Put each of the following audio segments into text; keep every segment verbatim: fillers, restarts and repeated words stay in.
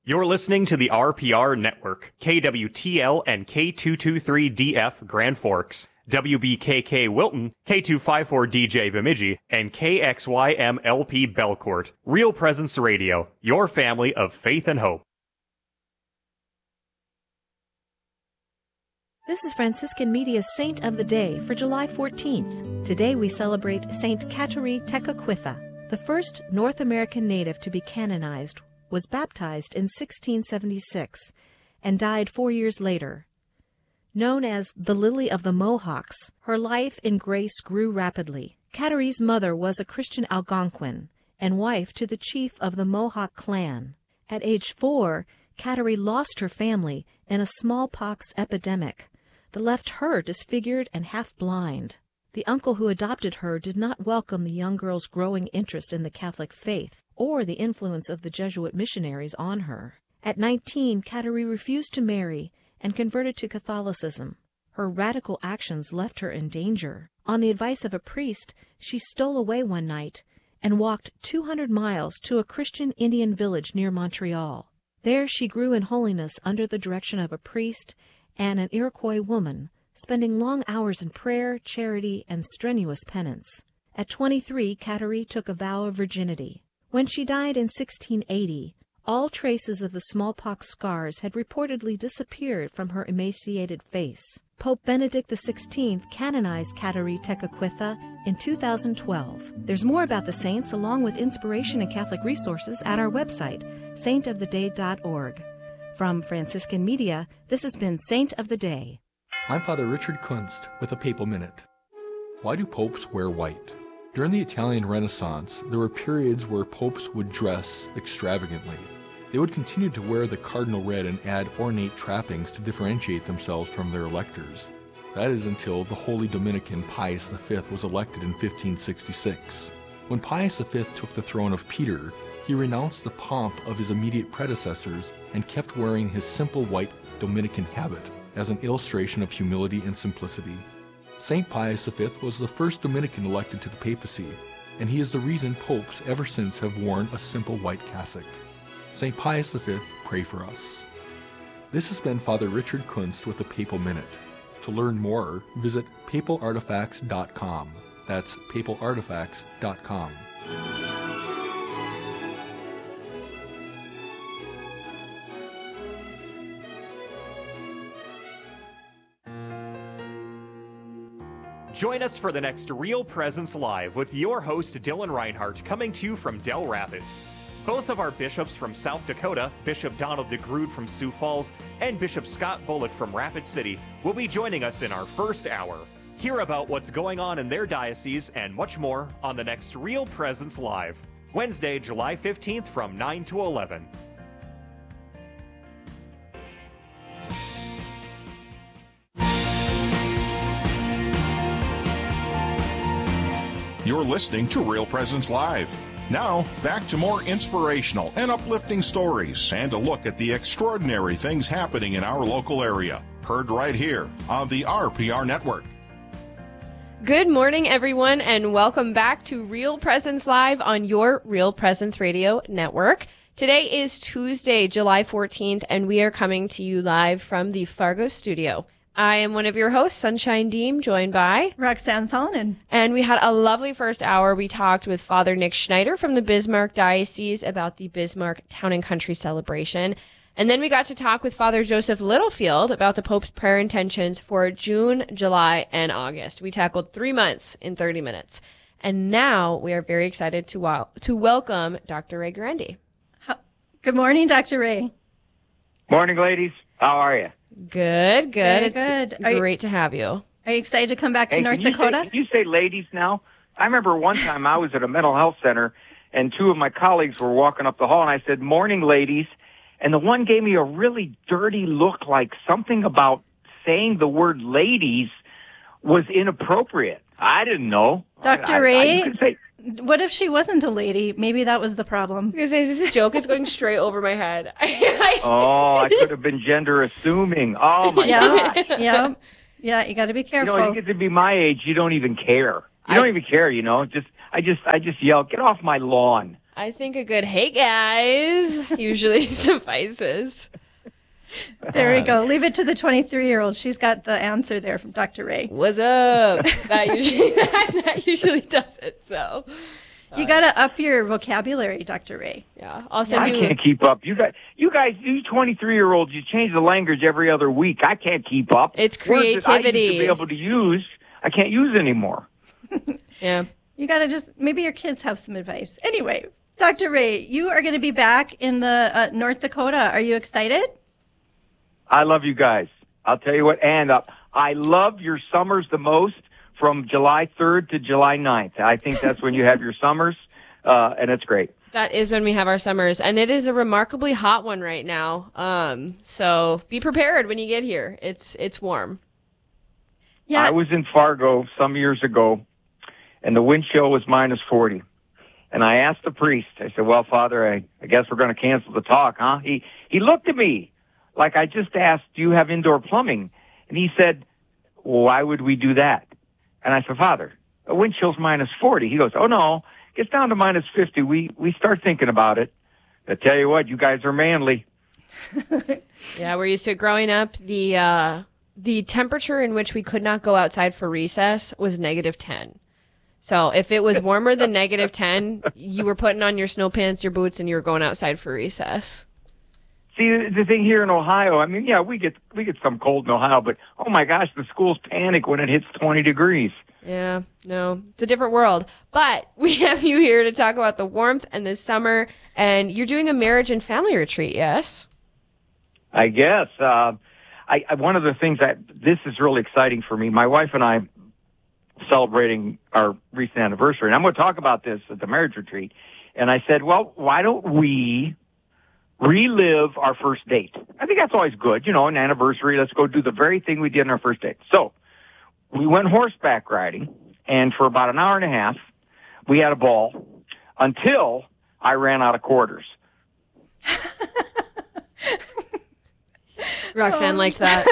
You're listening to the R P R Network, K W T L and K two twenty-three D F Grand Forks, W B K K Wilton, K two fifty-four D J Bemidji, and K X Y M L P Belcourt. Real Presence Radio, your family of faith and hope. This is Franciscan Media's Saint of the Day for July fourteenth. Today we celebrate Saint Kateri Tekakwitha, the first North American native to be canonized, was baptized in sixteen seventy-six and died four years later. Known as the Lily of the Mohawks, her life in grace grew rapidly. Kateri's mother was a Christian Algonquin and wife to the chief of the Mohawk clan. At age four, Kateri lost her family in a smallpox epidemic that left her disfigured and half-blind. The uncle who adopted her did not welcome the young girl's growing interest in the Catholic faith or the influence of the Jesuit missionaries on her. At nineteen, Kateri refused to marry and converted to Catholicism. Her radical actions left her in danger. On the advice of a priest, she stole away one night and walked two hundred miles to a Christian Indian village near Montreal. There she grew in holiness under the direction of a priest and an Iroquois woman, spending long hours in prayer, charity, and strenuous penance. At twenty-three, Kateri took a vow of virginity. When she died in sixteen eighty, all traces of the smallpox scars had reportedly disappeared from her emaciated face. Pope Benedict the sixteenth canonized Kateri Tekakwitha in two thousand twelve. There's more about the saints along with inspiration and Catholic resources at our website, saint of the day dot org. From Franciscan Media, this has been Saint of the Day. I'm Father Richard Kunst with a Papal Minute. Why do popes wear white? During the Italian Renaissance, there were periods where popes would dress extravagantly. They would continue to wear the cardinal red and add ornate trappings to differentiate themselves from their electors. That is until the Holy Dominican Pius the Fifth was elected in fifteen sixty-six. When Pius the Fifth took the throne of Peter, he renounced the pomp of his immediate predecessors and kept wearing his simple white Dominican habit as an illustration of humility and simplicity. Saint Pius the Fifth was the first Dominican elected to the papacy, and he is the reason popes ever since have worn a simple white cassock. Saint Pius the Fifth, pray for us. This has been Father Richard Kunst with the Papal Minute. To learn more, visit papal artifacts dot com. That's papal artifacts dot com. Join us for the next Real Presence Live with your host Dylan Reinhardt, coming to you from Dell Rapids. Both of our bishops from South Dakota, Bishop Donald DeGrood from Sioux Falls and Bishop Scott Bullock from Rapid City, will be joining us in our first hour. Hear about what's going on in their diocese and much more on the next Real Presence Live, Wednesday, July fifteenth from nine to eleven. You're listening to Real Presence Live. Now, back to more inspirational and uplifting stories and a look at the extraordinary things happening in our local area. Heard right here on the R P R Network. Good morning, everyone, and welcome back to Real Presence Live on your Real Presence Radio Network. Today is Tuesday, July fourteenth, and we are coming to you live from the Fargo studio. I am one of your hosts, Sunshine Deem, joined by Roxanne Solonen. And we had a lovely first hour. We talked with Father Nick Schneider from the Bismarck Diocese about the Bismarck Town and Country celebration. And then we got to talk with Father Joseph Littlefield about the Pope's prayer intentions for June, July, and August. We tackled three months in thirty minutes. And now we are very excited to wa- to welcome Doctor Ray Guarendi. Good morning, Doctor Ray. Morning, ladies. How are you? Good, good. Very it's good. Are great you, to have you. Are you excited to come back to hey, North can you Dakota? Say, can you say ladies now? I remember one time I was at a mental health center, and two of my colleagues were walking up the hall, and I said, morning, ladies. And the one gave me a really dirty look, like something about saying the word ladies was inappropriate. I didn't know. Doctor I, Ray, I, I, you could say, what if she wasn't a lady? Maybe that was the problem. Is this a joke? It's going straight over my head. oh, I could have been gender assuming. Oh, my yeah, gosh. Yeah, yeah, you got to be careful. You know, you get to be my age, you don't even care. You I, don't even care, you know. Just I just I just yell, get off my lawn. I think a good "Hey guys" usually suffices. There we go. Leave it to the twenty-three-year-old. She's got the answer there from Doctor Ray. What's up? That usually that, that usually does it. So you got to up your vocabulary, Doctor Ray. yeah. Also, I you, can't keep up. You guys, you guys, you twenty-three-year-olds, you change the language every other week. I can't keep up. It's Words that I used creativity. to be able to use, I can't use anymore. yeah. You got to just, maybe your kids have some advice. Anyway, Doctor Ray, you are going to be back in the uh, North Dakota. Are you excited? I love you guys. I'll tell you what, and uh, I love your summers the most from July third to July ninth. I think that's when you have your summers, uh, and it's great. That is when we have our summers, and it is a remarkably hot one right now. Um, so be prepared when you get here. It's it's warm. Yeah. I was in Fargo some years ago, and the wind chill was minus forty. And I asked the priest, I said, well, Father, I, I guess we're going to cancel the talk, huh? He, he looked at me like I just asked, do you have indoor plumbing? And he said, well, why would we do that? And I said, Father, the wind chill's minus forty. He goes, oh, no, it gets down to minus fifty. We, we start thinking about it. I tell you what, you guys are manly. Yeah, we're used to it growing up. The uh, the temperature in which we could not go outside for recess was negative ten. So if it was warmer than negative ten, you were putting on your snow pants, your boots, and you were going outside for recess. See, the thing here in Ohio, I mean, yeah, we get we get some cold in Ohio, but oh my gosh, the schools panic when it hits twenty degrees. Yeah, no, it's a different world. But we have you here to talk about the warmth and the summer, and you're doing a marriage and family retreat, yes? I guess. Uh, I, I one of the things that this is really exciting for me. My wife and I celebrating our recent anniversary, and I'm going to talk about this at the marriage retreat. And I said, well, why don't we relive our first date? I think that's always good, you know, an anniversary. Let's go do the very thing we did on our first date. So we went horseback riding, and for about an hour and a half, we had a ball until I ran out of quarters. Roxanne Oh. liked that.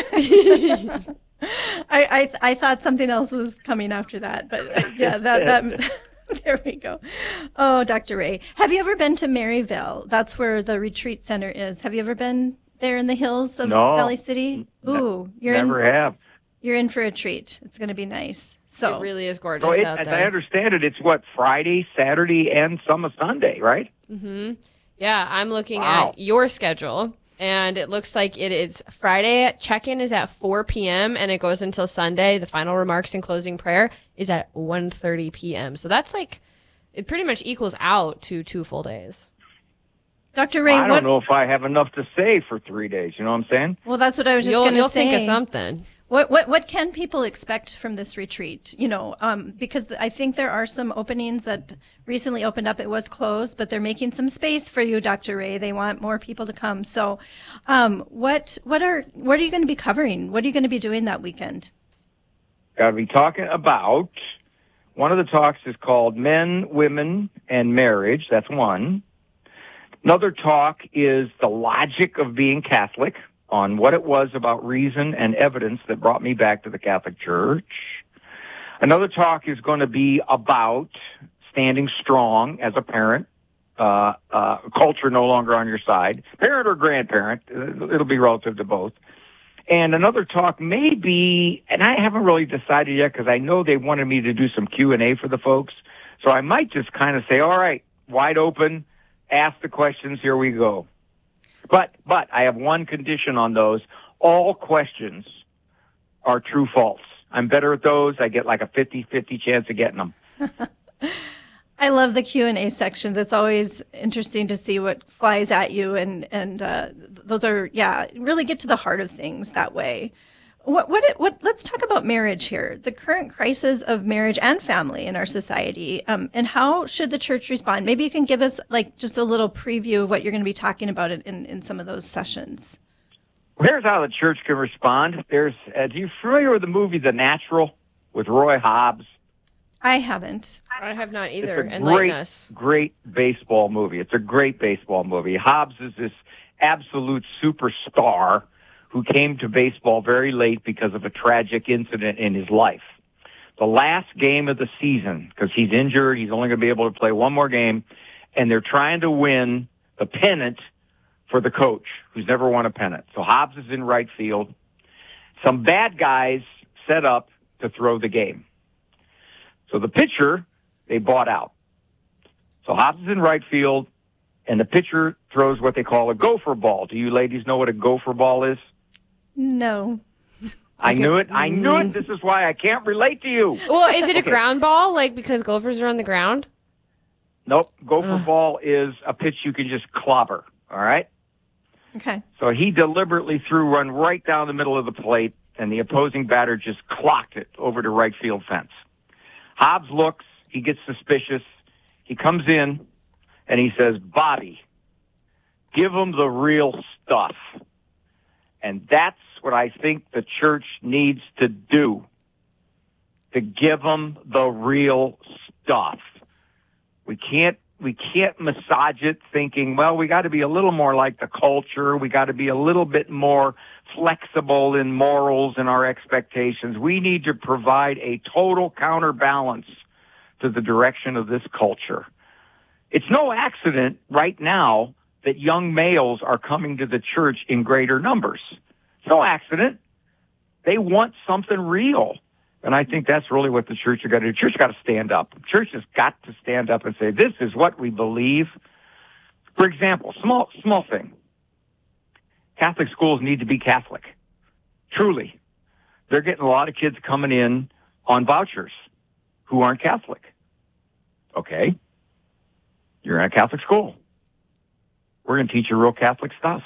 I, I I thought something else was coming after that, but uh, yeah, that that there we go. Oh, Doctor Ray, have you ever been to Maryville? That's where the retreat center is. Have you ever been there in the hills of No. Valley City? Ooh, you're Never in, have. you're in for a treat. It's going to be nice. So It really is gorgeous So it, out as there. I understand it, it's what, Friday, Saturday, and some of Sunday, right? Yeah, I'm looking Wow. at your schedule, and it looks like it is Friday. Check-in is at four p.m., and it goes until Sunday. The final remarks and closing prayer is at one thirty p.m. So that's like, it pretty much equals out to two full days. Doctor Ray, I don't what? know if I have enough to say for three days. You know what I'm saying? Well, that's what I was just You'll, going to you'll say. think of something. What what what can people expect from this retreat? You know, um, because I think there are some openings that recently opened up. It was closed, but they're making some space for you, Doctor Ray. They want more people to come. So, um, what what are what are you going to be covering? What are you going to be doing that weekend? Got to be talking about, one of the talks is called Men, Women, and Marriage. That's one. Another talk is the logic of being Catholic, on what it was about reason and evidence that brought me back to the Catholic Church. Another talk is going to be about standing strong as a parent, uh, uh, culture no longer on your side, parent or grandparent. It'll be relative to both. And another talk may be, and I haven't really decided yet because I know they wanted me to do some Q and A for the folks. So I might just kind of say, all right, wide open, ask the questions, here we go. But, but I have one condition on those. All questions are true false. I'm better at those. I get like a fifty-fifty chance of getting them. I love the Q and A sections. It's always interesting to see what flies at you, and and uh, those are yeah, really get to the heart of things that way. What what what? Let's talk about marriage here. The current crisis of marriage and family in our society, um, and how should the church respond? Maybe you can give us like just a little preview of what you're going to be talking about in, in, in some of those sessions. Here's how the church can respond. There's, are you familiar with the movie The Natural with Roy Hobbs? I haven't. I have not either. It's a Enlighten great, us. great baseball movie. It's a great baseball movie. Hobbs is this absolute superstar who came to baseball very late because of a tragic incident in his life. The last game of the season, because he's injured, he's only going to be able to play one more game, and they're trying to win the pennant for the coach, who's never won a pennant. So Hobbs is in right field. Some bad guys set up to throw the game. So the pitcher, they bought out. So Hobbs is in right field, and the pitcher throws what they call a gopher ball. Do you ladies know what a gopher ball is? No. I knew it. I knew it. This is why I can't relate to you. Well, is it a Okay. ground ball, like because gophers are on the ground? Nope. Gopher Ugh. ball is a pitch you can just clobber. All right? Okay. So he deliberately threw one right down the middle of the plate, and the opposing batter just clocked it over to right field fence. Hobbs looks. He gets suspicious. He comes in, and he says, Bobby, give him the real stuff. And that's what I think the church needs to do, to give them the real stuff. We can't we can't massage it thinking, well, we got to be a little more like the culture. We got to be a little bit more flexible in morals and our expectations. We need to provide a total counterbalance to the direction of this culture. It's no accident right now that young males are coming to the church in greater numbers. It's no accident. They want something real. And I think that's really what the church has got to do. The church has got to stand up. The church has got to stand up and say, this is what we believe. For example, small, small thing. Catholic schools need to be Catholic. Truly. They're getting a lot of kids coming in on vouchers who aren't Catholic. Okay. You're in a Catholic school. We're going to teach you real Catholic stuff.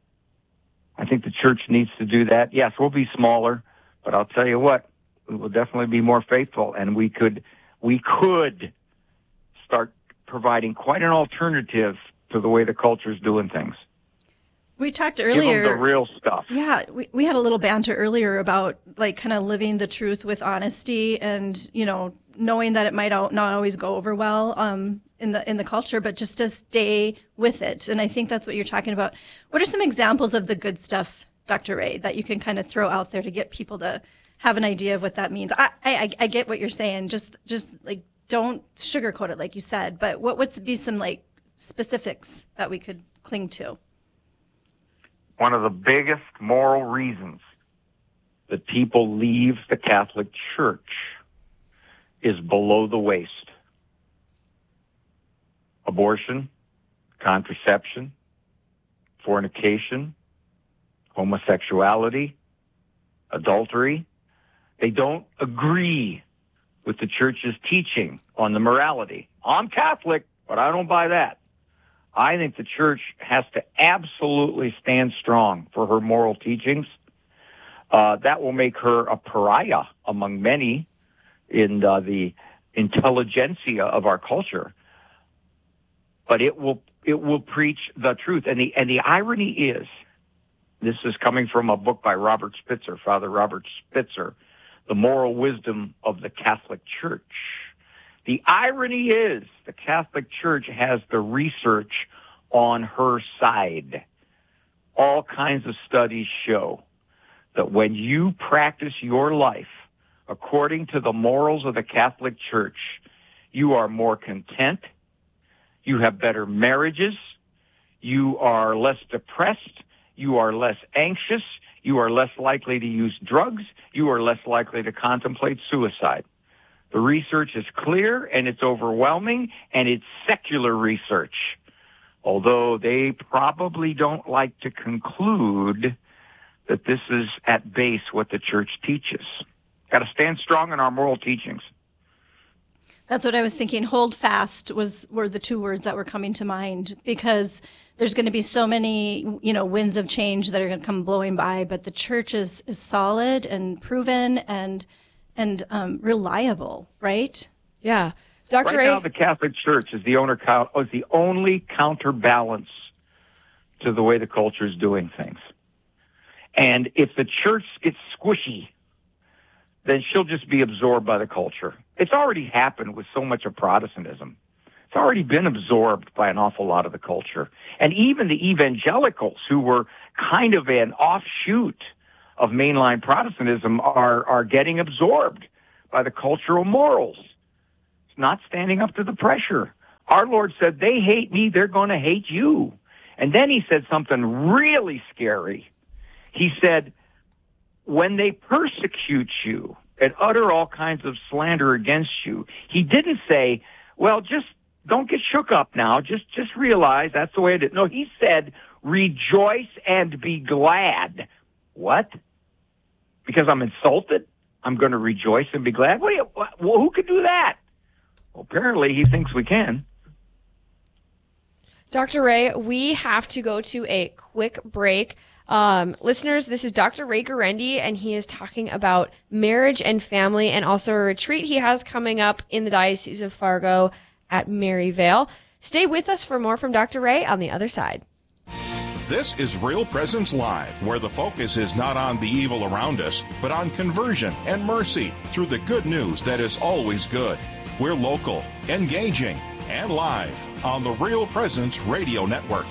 I think the church needs to do that. Yes, we'll be smaller, but I'll tell you what, we will definitely be more faithful, and we could we could start providing quite an alternative to the way the culture is doing things. We talked Give earlier. them the real stuff. Yeah, we, we had a little banter earlier about like kind of living the truth with honesty, and you know, knowing that it might not always go over well um, in the in the culture, but just to stay with it. And I think that's what you're talking about. What are some examples of the good stuff, Doctor Ray, that you can kind of throw out there to get people to have an idea of what that means? I I, I get what you're saying. Just just like don't sugarcoat it, like you said. But what would be some like specifics that we could cling to? One of the biggest moral reasons that people leave the Catholic Church is below the waist. Abortion, contraception, fornication, homosexuality, adultery. They don't agree with the church's teaching on the morality. I'm Catholic, but I don't buy that. I think the church has to absolutely stand strong for her moral teachings. Uh, that will make her a pariah among many in uh, the intelligentsia of our culture. But it will it will preach the truth. And the and the irony is, this is coming from a book by Robert Spitzer, Father Robert Spitzer, The Moral Wisdom of the Catholic Church. The irony is the Catholic Church has the research on her side. All kinds of studies show that when you practice your life according to the morals of the Catholic Church, you are more content, you have better marriages, you are less depressed, you are less anxious, you are less likely to use drugs, you are less likely to contemplate suicide. The research is clear, and it's overwhelming, and it's secular research, although they probably don't like to conclude that this is at base what the church teaches. Got to stand strong in our moral teachings. That's what I was thinking. Hold fast was were the two words that were coming to mind, because there's going to be so many, you know, winds of change that are going to come blowing by, but the church is, is solid and proven and and um, reliable, right? Yeah. Doctor Right Ray. now, the Catholic Church is the, owner, is the only counterbalance to the way the culture is doing things. And if the church gets squishy, then she'll just be absorbed by the culture. It's already happened with so much of Protestantism. It's already been absorbed by an awful lot of the culture. And even the evangelicals, who were kind of an offshoot of mainline Protestantism, are, are getting absorbed by the cultural morals. It's not standing up to the pressure Our Lord said, they hate me, they're going to hate you. And then he said something really scary. He said, when they persecute you and utter all kinds of slander against you, he didn't say, well, just don't get shook up now. Just, just realize that's the way it is. No, he said, rejoice and be glad. What? Because I'm insulted? I'm going to rejoice and be glad? What do you, well, who could do that? Well, apparently he thinks we can. Doctor Ray, we have to go to a quick break. Um, listeners, this is Doctor Ray Guarendi, and he is talking about marriage and family and also a retreat he has coming up in the Diocese of Fargo at Maryvale. Stay with us for more from Doctor Ray on the other side. This is Real Presence Live, where the focus is not on the evil around us, but on conversion and mercy through the good news that is always good. We're local, engaging, and live on the Real Presence Radio Network.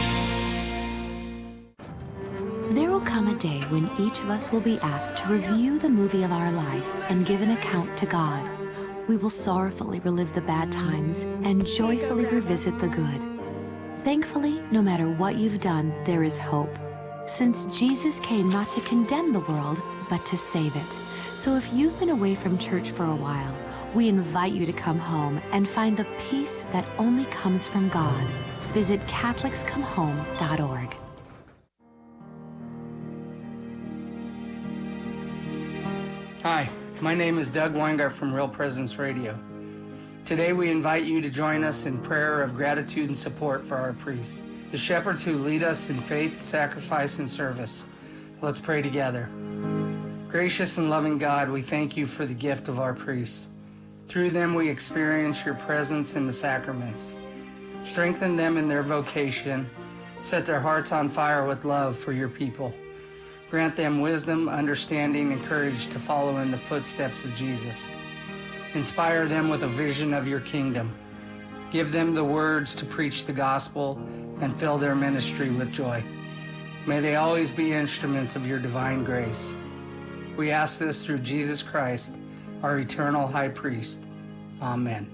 There will come a day when each of us will be asked to review the movie of our life and give an account to God. We will sorrowfully relive the bad times and joyfully revisit the good. Thankfully, no matter what you've done, there is hope, since Jesus came not to condemn the world, but to save it. So if you've been away from church for a while, we invite you to come home and find the peace that only comes from God. Visit Catholics Come Home dot org. Hi, my name is Doug Weingart from Real Presence Radio. Today we invite you to join us in prayer of gratitude and support for our priests, the shepherds who lead us in faith, sacrifice, and service. Let's pray together. Gracious and loving God, we thank you for the gift of our priests. Through them we experience your presence in the sacraments. Strengthen them in their vocation. Set their hearts on fire with love for your people. Grant them wisdom, understanding, and courage to follow in the footsteps of Jesus. Inspire them with a vision of your kingdom. Give them the words to preach the gospel and fill their ministry with joy. May they always be instruments of your divine grace. We ask this through Jesus Christ, our eternal high priest. Amen.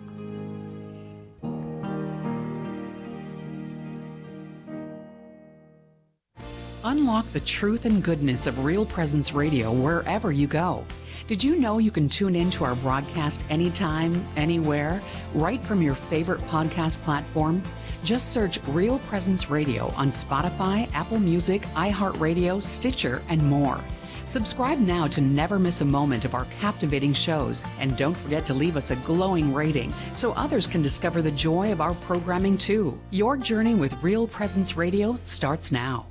Unlock the truth and goodness of Real Presence Radio wherever you go. Did you know you can tune in to our broadcast anytime, anywhere, right from your favorite podcast platform? Just search Real Presence Radio on Spotify, Apple Music, iHeartRadio, Stitcher, and more. Subscribe now to never miss a moment of our captivating shows, and don't forget to leave us a glowing rating so others can discover the joy of our programming too. Your journey with Real Presence Radio starts now.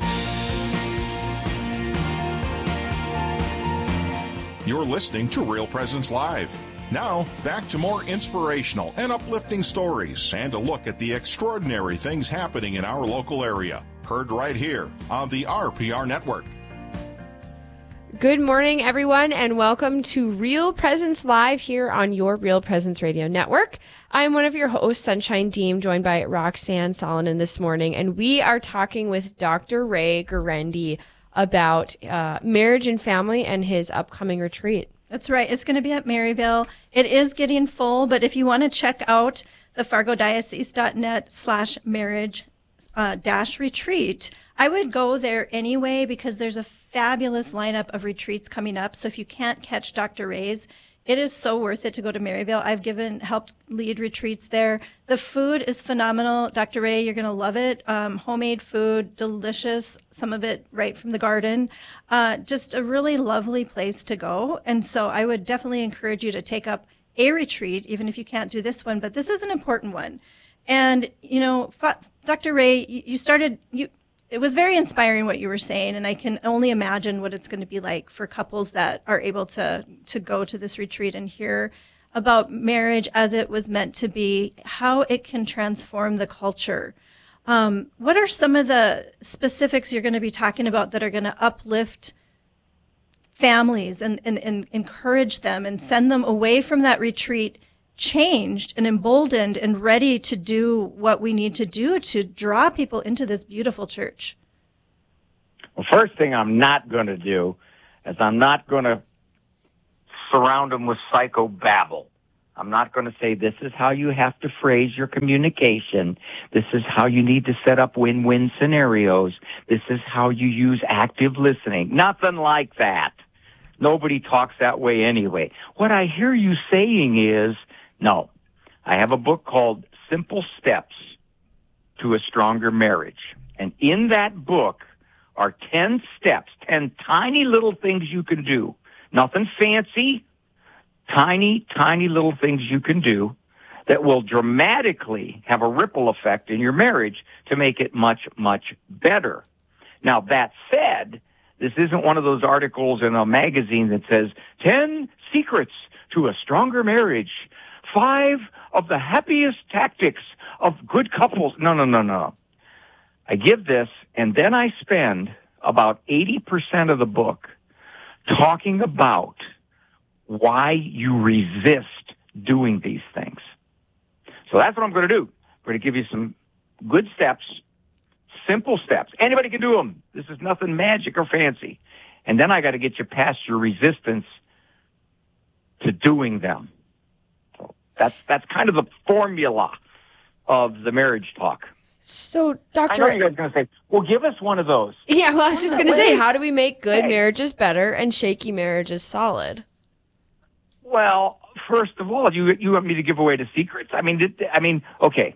You're listening to Real Presence Live. Now, back to more inspirational and uplifting stories and a look at the extraordinary things happening in our local area. Heard right here on the R P R Network. Good morning, everyone, and welcome to Real Presence Live here on your Real Presence Radio Network. I'm one of your hosts, Sunshine Deem, joined by Roxanne Solonen this morning, and we are talking with Doctor Ray Guarendi about uh, marriage and family and his upcoming retreat. That's right. It's going to be at Maryvale. It is getting full, but if you want to check out the fargodiocese.net slash marriage uh, dash retreat, I would go there anyway because there's a fabulous lineup of retreats coming up. So if you can't catch Doctor Ray's, it is so worth it to go to Maryvale. I've given, helped lead retreats there. The food is phenomenal. Doctor Ray, you're going to love it. Um, homemade food, delicious, some of it right from the garden. Uh, just a really lovely place to go. And so I would definitely encourage you to take up a retreat, even if you can't do this one, but this is an important one. And, you know, Doctor Ray, you started, you, it was very inspiring what you were saying, and I can only imagine what it's going to be like for couples that are able to to go to this retreat and hear about marriage as it was meant to be, how it can transform the culture. Um, what are some of the specifics you're going to be talking about that are going to uplift families and, and, and encourage them and send them away from that retreat changed and emboldened and ready to do what we need to do to draw people into this beautiful church? Well, first thing I'm not going to do is I'm not going to surround them with psychobabble. I'm not going to say this is how you have to phrase your communication. This is how you need to set up win-win scenarios. This is how you use active listening. Nothing like that. Nobody talks that way anyway. What I hear you saying is, no, I have a book called Simple Steps to a Stronger Marriage. And in that book are ten steps, ten tiny little things you can do. Nothing fancy. Tiny, tiny little things you can do that will dramatically have a ripple effect in your marriage to make it much, much better. Now, that said, this isn't one of those articles in a magazine that says ten secrets to a stronger marriage, five of the happiest tactics of good couples. No, no, no, no. I give this, and then I spend about eighty percent of the book talking about why you resist doing these things. So that's what I'm going to do. I'm going to give you some good steps, simple steps. Anybody can do them. This is nothing magic or fancy. And then I got to get you past your resistance to doing them. So that's that's kind of the formula of the marriage talk. So, Doctor, I know you guys are going to say, well, give us one of those. Yeah, well, I was just going to say, how do we make good Hey. marriages better and shaky marriages solid? Well, first of all, you you want me to give away the secrets? I mean, did, I mean, okay.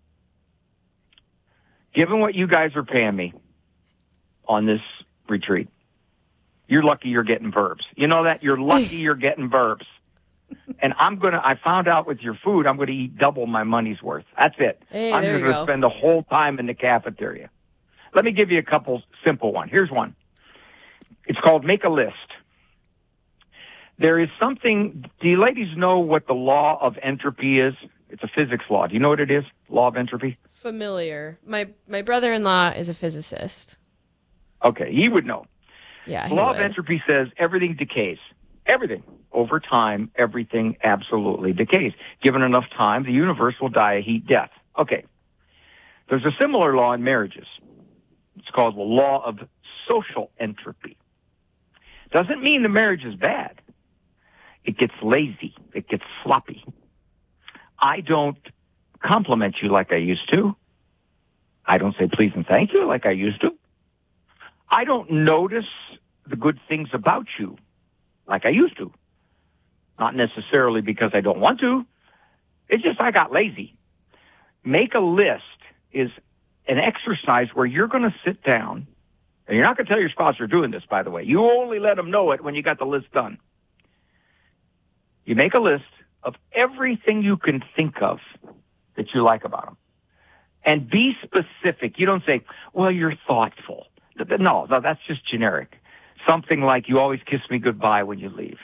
Given what you guys are paying me on this retreat, you're lucky you're getting verbs. You know that? You're lucky you're getting verbs. And I'm going to, I found out with your food, I'm going to eat double my money's worth. That's it. Hey, I'm there just you going to go. spend the whole time in the cafeteria. Let me give you a couple simple ones. Here's one. It's called Make a List. There is something, do you ladies know what the law of entropy is? It's a physics law. Do you know what it is? Law of entropy? Familiar. My my brother-in-law is a physicist. Okay, he would know. Yeah, The he law would. of entropy says everything decays. Everything. Over time, everything absolutely decays. Given enough time, the universe will die a heat death. Okay. There's a similar law in marriages. It's called the law of social entropy. Doesn't mean the marriage is bad. It gets lazy. It gets sloppy. I don't compliment you like I used to. I don't say please and thank you like I used to. I don't notice the good things about you like I used to. Not necessarily because I don't want to. It's just I got lazy. Make a list is an exercise where you're going to sit down, and you're not going to tell your spouse you're doing this, by the way. You only let them know it when you got the list done. You make a list of everything you can think of that you like about them. And be specific. You don't say, well, you're thoughtful. No, no, that's just generic. Something like, you always kiss me goodbye when you leave.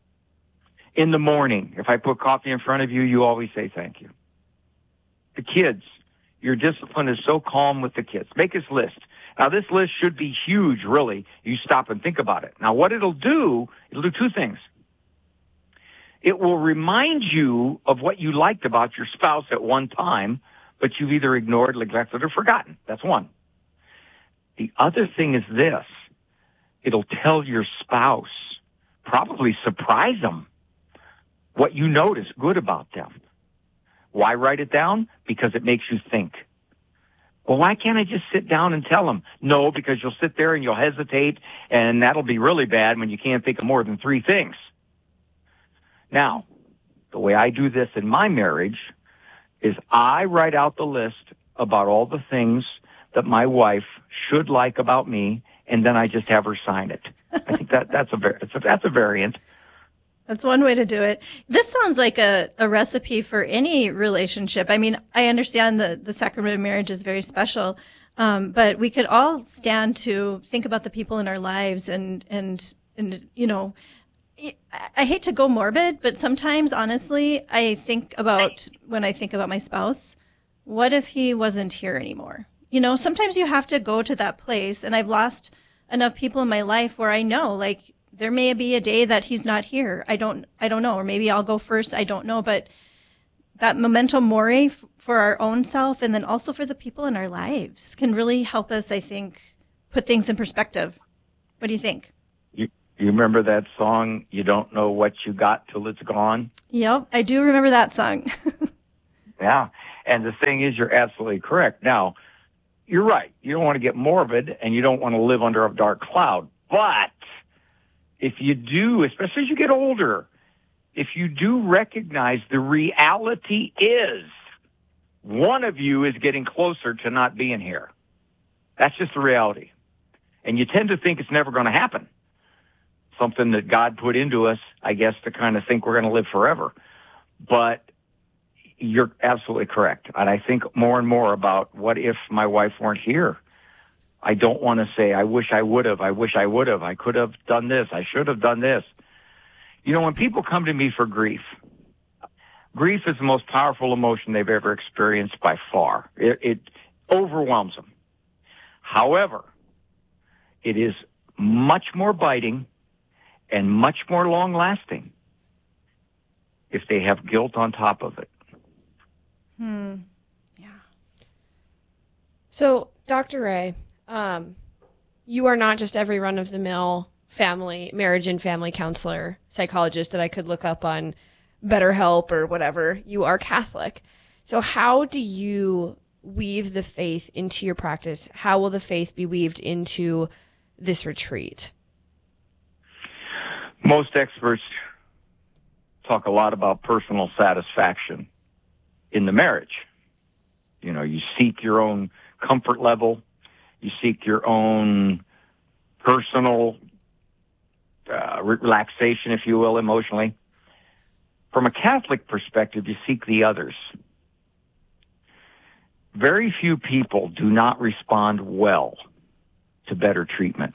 In the morning, if I put coffee in front of you, you always say thank you. The kids, your discipline is so calm with the kids. Make this list. Now, this list should be huge, really. You stop and think about it. Now, what it'll do, it'll do two things. It will remind you of what you liked about your spouse at one time, but you've either ignored, neglected, or forgotten. That's one. The other thing is this. It'll tell your spouse, probably surprise them, what you notice good about them. Why write it down? Because it makes you think. Well, why can't I just sit down and tell them? No, because you'll sit there and you'll hesitate, and that'll be really bad when you can't think of more than three things. Now, the way I do this in my marriage is I write out the list about all the things that my wife should like about me, and then I just have her sign it. I think that that's a, that's a, that's a variant. That's one way to do it. This sounds like a, a recipe for any relationship. I mean, I understand that the sacrament of marriage is very special, um, but we could all stand to think about the people in our lives and, and, and, you know, I hate to go morbid, but sometimes, honestly, I think about, when I think about my spouse, what if he wasn't here anymore? You know, sometimes you have to go to that place, and I've lost enough people in my life where I know, like, there may be a day that he's not here. I don't, I don't know, or maybe I'll go first. I don't know, but that memento mori f- for our own self, and then also for the people in our lives, can really help us, I think, put things in perspective. What do you think? You, You remember that song, You Don't Know What You Got Till It's Gone? Yep, I do remember that song. Yeah, and the thing is, you're absolutely correct. Now, you're right. You don't want to get morbid, and you don't want to live under a dark cloud. But if you do, especially as you get older, if you do recognize the reality is one of you is getting closer to not being here. That's just the reality. And you tend to think it's never going to happen. Something that God put into us, I guess, to kind of think we're going to live forever. But you're absolutely correct. And I think more and more about what if my wife weren't here? I don't want to say, I wish I would have, I wish I would have, I could have done this, I should have done this. You know, when people come to me for grief, grief is the most powerful emotion they've ever experienced by far. It, it overwhelms them. However, it is much more biting and much more long-lasting if they have guilt on top of it. Hmm. Yeah. So, Doctor Ray, um, you are not just every run-of-the-mill family, marriage and family counselor, psychologist that I could look up on BetterHelp or whatever. You are Catholic. So how do you weave the faith into your practice? How will the faith be weaved into this retreat? Most experts talk a lot about personal satisfaction in the marriage. You know, you seek your own comfort level. You seek your own personal uh, relaxation, if you will, emotionally. From a Catholic perspective, you seek the others. Very few people do not respond well to better treatment.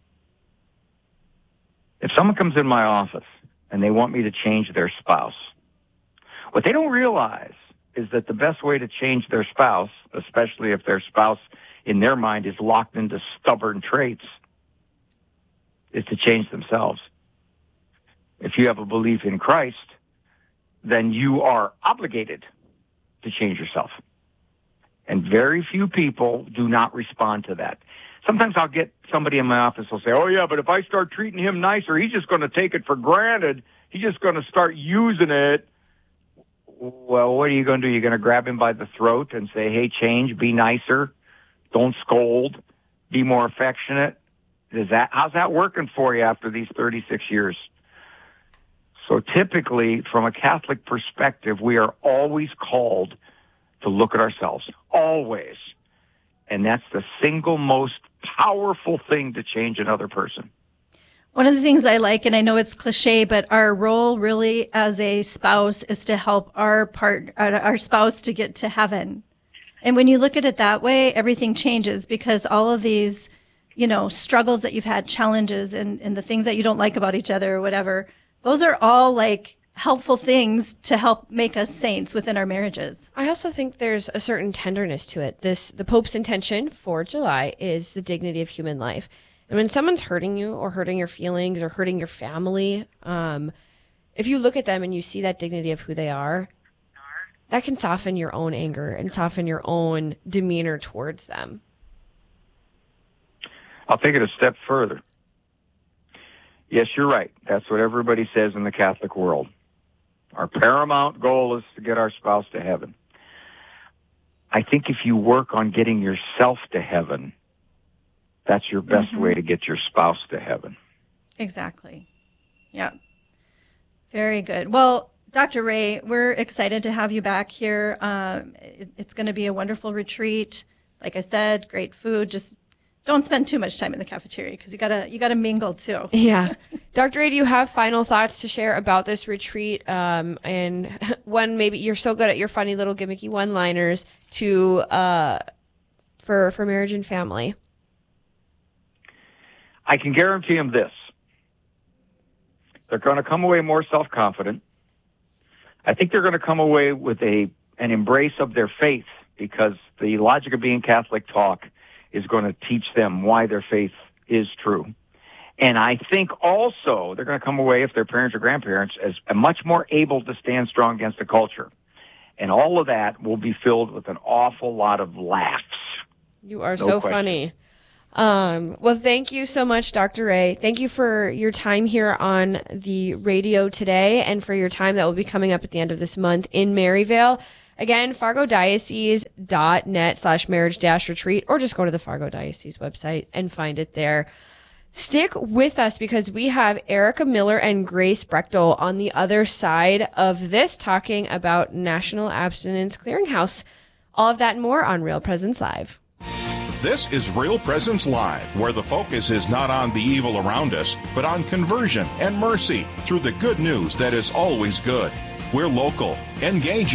If someone comes in my office and they want me to change their spouse, what they don't realize is that the best way to change their spouse, especially if their spouse in their mind is locked into stubborn traits, is to change themselves. If you have a belief in Christ, then you are obligated to change yourself. And very few people do not respond to that. Sometimes I'll get somebody in my office who'll say, oh, yeah, but if I start treating him nicer, he's just going to take it for granted. He's just going to start using it. Well, what are you going to do? You're going to grab him by the throat and say, hey, change, be nicer, don't scold, be more affectionate. Is that, how's that working for you after these thirty-six years? So typically, from a Catholic perspective, we are always called to look at ourselves, always. And that's the single most powerful thing to change another person. One of the things I like, and I know it's cliche, but our role really as a spouse is to help our part, our spouse to get to heaven. And when you look at it that way, everything changes, because all of these, you know, struggles that you've had, challenges, and, and the things that you don't like about each other or whatever, those are all like helpful things to help make us saints within our marriages. I also think there's a certain tenderness to it. This, the Pope's intention for July is the dignity of human life. And when someone's hurting you or hurting your feelings or hurting your family, um, if you look at them and you see that dignity of who they are, that can soften your own anger and soften your own demeanor towards them. I'll take it a step further. Yes, you're right. That's what everybody says in the Catholic world. Our paramount goal is to get our spouse to heaven. I think if you work on getting yourself to heaven, that's your best mm-hmm. way to get your spouse to heaven. Exactly. Yeah. Very good. Well, Doctor Ray, we're excited to have you back here. Um, it, it's going to be a wonderful retreat. Like I said, great food. Just don't spend too much time in the cafeteria, because you gotta you gotta mingle too. Yeah. Doctor Ray, do you have final thoughts to share about this retreat? Um, and one, maybe you're so good at your funny little gimmicky one-liners to uh, for for marriage and family. I can guarantee them this. They're going to come away more self-confident. I think they're going to come away with a an embrace of their faith, because the logic of being Catholic talk is going to teach them why their faith is true. And I think also they're going to come away, if they're parents or grandparents, as much more able to stand strong against the culture. And all of that will be filled with an awful lot of laughs. You are no so question. funny. Um, well, thank you so much, Doctor Ray. Thank you for your time here on the radio today and for your time that will be coming up at the end of this month in Maryvale. Again, fargodiocese.net slash marriage dash retreat, or just go to the Fargo Diocese website and find it there. Stick with us because we have Erica Miller and Grace Brechtel on the other side of this talking about National Abstinence Clearinghouse. All of that and more on Real Presence Live. This is Real Presence Live, where the focus is not on the evil around us, but on conversion and mercy through the good news that is always good. We're local, engaging.